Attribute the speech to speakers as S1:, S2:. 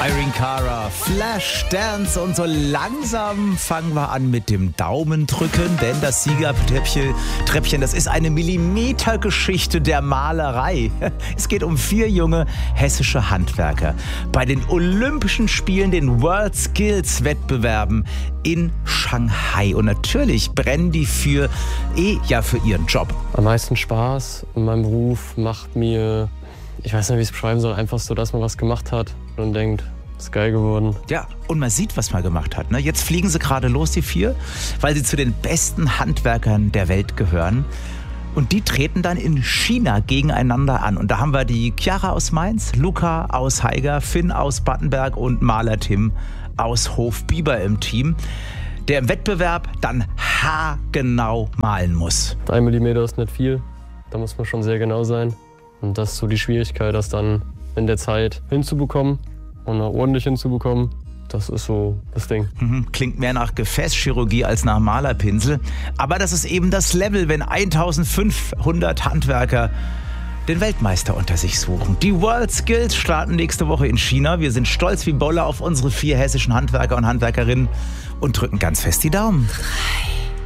S1: Irene Cara, Flashdance, und so langsam fangen wir an mit dem Daumendrücken, denn das Siegertreppchen, das ist eine Millimetergeschichte der Malerei. Es geht um 4 junge hessische Handwerker bei den Olympischen Spielen, den World Skills Wettbewerben in Shanghai. Und natürlich brennen die für ihren Job.
S2: Am meisten Spaß in meinem Beruf macht mir, ich weiß nicht, wie ich es beschreiben soll, einfach so, dass man was gemacht hat und denkt, ist geil geworden.
S1: Ja, und man sieht, was man gemacht hat. Ne? Jetzt fliegen sie gerade los, die 4, weil sie zu den besten Handwerkern der Welt gehören. Und die treten dann in China gegeneinander an. Und da haben wir die Chiara aus Mainz, Luca aus Haiger, Finn aus Battenberg und Maler Tim aus Hofbieber im Team, der im Wettbewerb dann haargenau malen muss.
S2: 1 Millimeter ist nicht viel, da muss man schon sehr genau sein. Und das ist so die Schwierigkeit, das dann in der Zeit hinzubekommen und ordentlich hinzubekommen. Das ist so das Ding.
S1: Klingt mehr nach Gefäßchirurgie als nach Malerpinsel. Aber das ist eben das Level, wenn 1500 Handwerker den Weltmeister unter sich suchen. Die World Skills starten nächste Woche in China. Wir sind stolz wie Bolle auf unsere 4 hessischen Handwerker und Handwerkerinnen und drücken ganz fest die Daumen.
S3: 3.